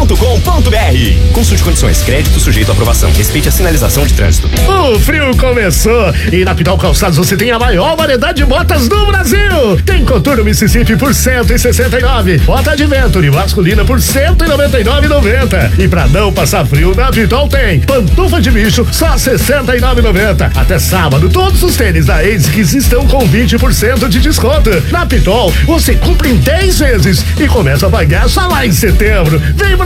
Consulte condições, crédito sujeito à aprovação. Respeite a sinalização de trânsito. O frio começou e na Pitol Calçados você tem a maior variedade de botas do Brasil. Tem Coturno Mississippi por 169, bota Adventure masculina por 199,90. E pra não passar frio, na Pitol tem pantufa de bicho só 69,90. Até sábado, todos os tênis da ASICS estão com 20% de desconto. Na Pitol, você compra em 10 vezes e começa a pagar só lá em setembro. Vem pra